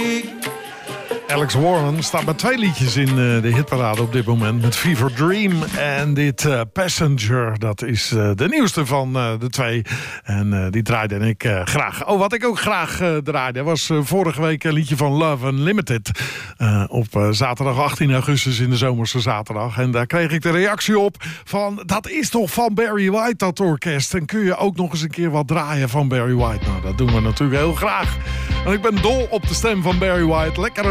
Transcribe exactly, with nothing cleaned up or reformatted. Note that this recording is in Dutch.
Alex Warren staat met twee liedjes in uh, de hitparade op dit moment. Met Fever Dream en dit uh, Passenger. Dat is uh, de nieuwste van uh, de twee. En uh, die draaide ik uh, graag. Oh, wat ik ook graag uh, draaide was uh, vorige week een liedje van Love Unlimited. Uh, op uh, zaterdag achttien augustus in de zomerse zaterdag. En daar kreeg ik de reactie op van... dat is toch van Barry White, dat orkest. En kun je ook nog eens een keer wat draaien van Barry White? Nou, dat doen we natuurlijk heel graag. Want ik ben dol op de stem van Barry White. Lekker